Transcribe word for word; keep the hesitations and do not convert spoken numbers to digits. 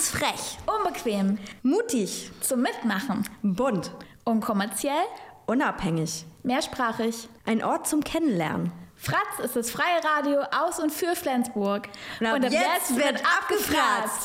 ist frech, unbequem, mutig, zum Mitmachen, bunt, unkommerziell, unabhängig, mehrsprachig. Ein Ort zum Kennenlernen. Fratz ist das freie Radio aus und für Flensburg. Und ab, und ab jetzt, jetzt wird abgefratzt.